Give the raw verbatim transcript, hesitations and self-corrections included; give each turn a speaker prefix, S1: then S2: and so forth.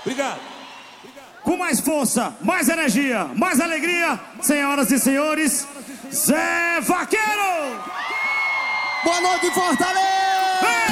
S1: Obrigado.
S2: Com mais força, mais energia, mais alegria, senhoras e senhores, Zé Vaqueiro!
S3: Boa noite, Fortaleza!
S2: Ei!